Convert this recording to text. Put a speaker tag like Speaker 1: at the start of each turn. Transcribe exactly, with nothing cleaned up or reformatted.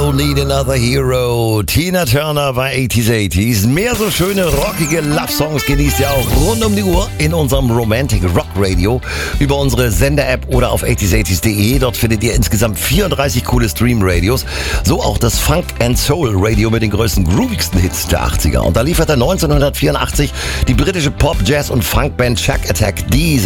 Speaker 1: Don't Need Another Hero. Tina Turner bei achtziger, achtziger. Mehr so schöne, rockige Love-Songs genießt ihr auch rund um die Uhr in unserem Romantic Rock Radio über unsere Sender-App oder auf achtziger achtzig punkt de. Dort findet ihr insgesamt vierunddreißig coole Stream-Radios. So auch das Funk and Soul Radio mit den größten, groovigsten Hits der achtziger. Und da lieferte neunzehnhundertvierundachtzig die britische Pop-, Jazz- und Funkband Shack Attack diese